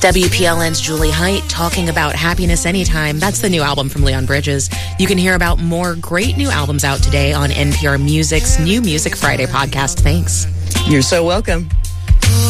WPLN's Julie Height talking about Happiness Anytime. That's the new album from Leon Bridges. You can hear about more great new albums out today on NPR Music's New Music Friday podcast. Thanks. You're so welcome.